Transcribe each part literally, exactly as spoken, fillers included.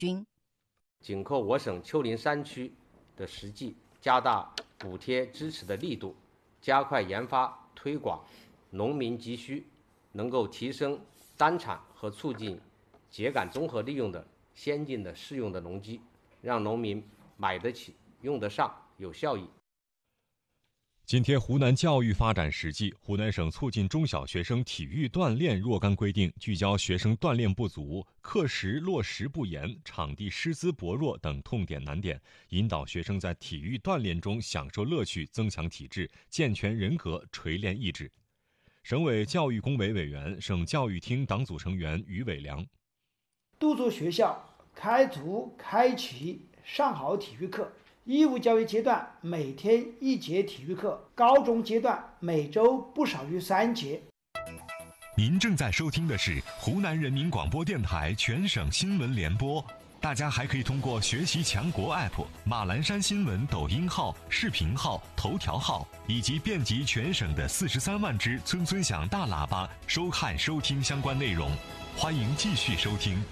军。 紧扣我省丘陵山区的实际，加大补贴支持的力度，加快研发推广农民急需，能够提升单产和促进秸秆综合利用的先进的适用的农机，让农民买得起、用得上、有效益。 紧贴湖南教育发展实际，湖南省促进中小学生体育锻炼若干规定聚焦学生锻炼不足、课时落实不严、场地师资薄弱等痛点难点，引导学生在体育锻炼中享受乐趣，增强体质，健全人格，锤炼意志。省委教育工委委员、省教育厅党组成员于伟良督促学校开足开启上好体育课，义务教育阶段每天一节体育课，高中阶段每周不少于三节。 您正在收听的是湖南人民广播电台全省新闻联播，大家还可以通过学习强国 A P P、马栏山新闻抖音号、视频号、头条号以及遍及全省的四十三万只村村响大喇叭收看收听相关内容。欢迎继续收听。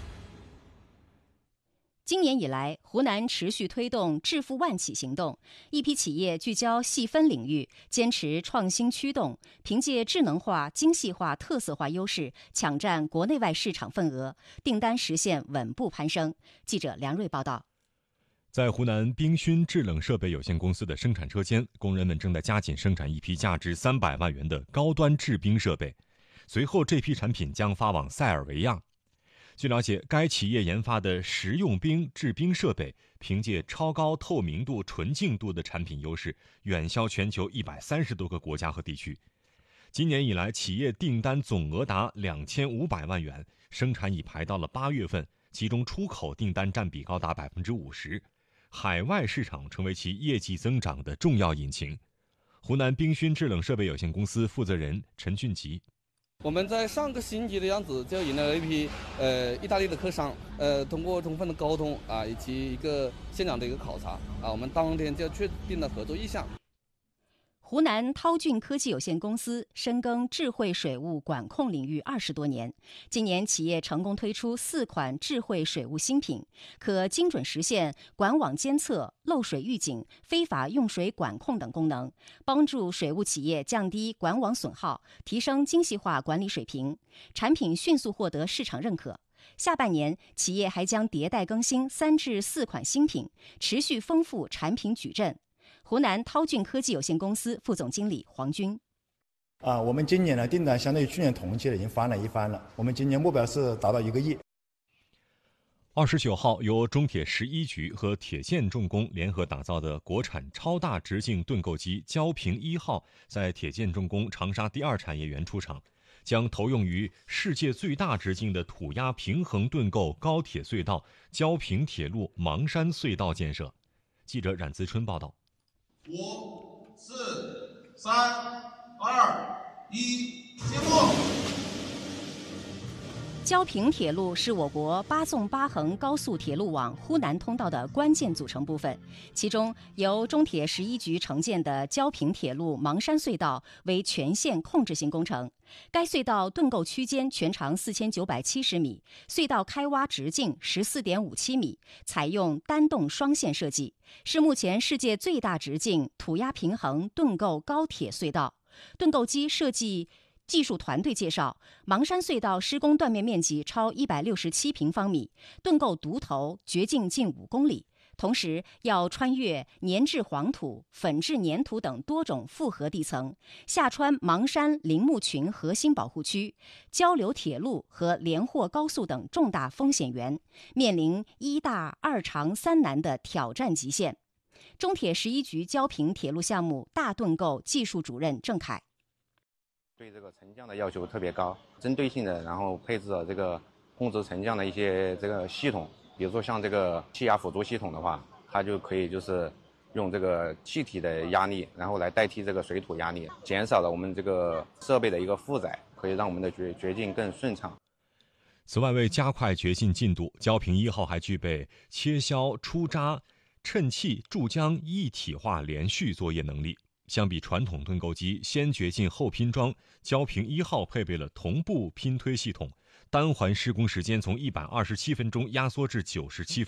今年以来，湖南持续推动致富万企行动，一批企业聚焦细分领域，坚持创新驱动，凭借智能化、精细化、特色化优势，抢占国内外市场份额，订单实现稳步攀升。记者梁瑞报道。 在湖南冰勋制冷设备有限公司的生产车间，工人们正在加紧生产一批价值三百万元的高端制冰设备，随后这批产品将发往塞尔维亚。据了解，该企业研发的食用冰制冰设备，凭借超高透明度、纯净度的产品优势，远销全球一百三十多个国家和地区。今年以来，企业订单总额达两千五百万元，生产已排到了八月份，其中出口订单占比高达百分之五十，海外市场成为其业绩增长的重要引擎。湖南冰勋制冷设备有限公司负责人陈俊吉。 我们在上个星期的样子就迎来了一批呃意大利的客商，呃通过充分的沟通啊以及一个现场的一个考察啊，我们当天就确定了合作意向。 湖南涛骏科技有限公司深耕智慧水务管控领域二十多年，今年企业成功推出四款智慧水务新品，可精准实现管网监测、漏水预警、非法用水管控等功能，帮助水务企业降低管网损耗，提升精细化管理水平，产品迅速获得市场认可。下半年，企业还将迭代更新三至四款新品，持续丰富产品矩阵。湖南涛骏科技有限公司副总经理黄军。 啊，我们今年的订单相对于去年同期的已经翻了一番了。我们今年目标是达到一个亿。 二十九号，由中铁十一局和铁建重工联合打造的国产超大直径盾构机焦平一号在铁建重工长沙第二产业园出厂，将投用于世界最大直径的土压平衡盾构高铁隧道焦平铁路芒山隧道建设。记者冉资春报道。 五、四、三、二、一，揭幕。 焦平铁路是我国八纵八横高速铁路网呼南通道的关键组成部分，其中由中铁十一局承建的焦平铁路芒山隧道为全线控制性工程。该隧道盾构区间全长四千九百七十米，隧道开挖直径十四点五七米，采用单洞双线设计，是目前世界最大直径土压平衡盾构高铁隧道。盾构机设计技术团队介绍，芒山隧道施工断面面积超一百六十七平方米，盾构独头掘径近五公里，同时要穿越粘质黄土、粉质粘土等多种复合地层，下穿芒山林木群核心保护区、交流铁路和连霍高速等重大风险源，面临一大二长三难的挑战极限。中铁十一局焦平铁路项目大盾构技术主任郑凯。 对这个沉降的要求特别高，针对性的，然后配置了这个控制沉降的一些这个系统，比如说像这个气压辅助系统的话，它就可以就是用这个气体的压力，然后来代替这个水土压力，减少了我们这个设备的一个负载，可以让我们的掘掘进更顺畅。 此外，为加快掘进进度，焦平一号还具备切削、出渣、衬气、注浆一体化连续作业能力。相比传统盾构机先掘进后拼装，焦平一号配备了同步拼推系统， 单环施工时间从一百二十七分钟压缩至九十七分钟。